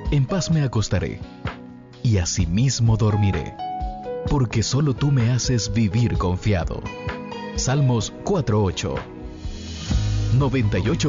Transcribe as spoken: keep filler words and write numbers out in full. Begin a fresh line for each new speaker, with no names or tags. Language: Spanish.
En paz me acostaré, y asimismo dormiré, porque solo tú me haces vivir confiado. Salmos cuatro ocho. noventa y ocho